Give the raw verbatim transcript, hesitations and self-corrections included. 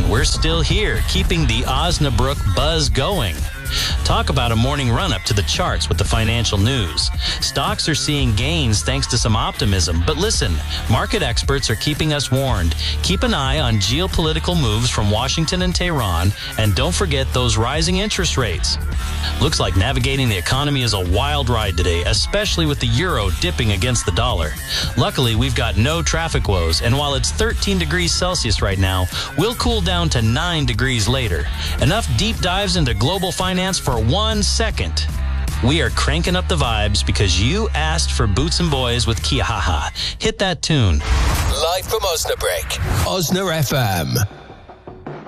we're still here, keeping the Osnabrück buzz going. Talk about a morning run-up to the charts with the financial news. Stocks are seeing gains thanks to some optimism. But listen, market experts are keeping us warned. Keep an eye on geopolitical moves from Washington and Tehran, and don't forget those rising interest rates. Looks like navigating the economy is a wild ride today, especially with the euro dipping against the dollar. Luckily, we've got no traffic woes, and while it's thirteen degrees Celsius right now, we'll cool down to nine degrees later. Enough deep dives into global finance for one second. We are cranking up the vibes because you asked for Boots and Boys with Kiahaha. Hit that tune. Live from Osnabrück, Osna F M.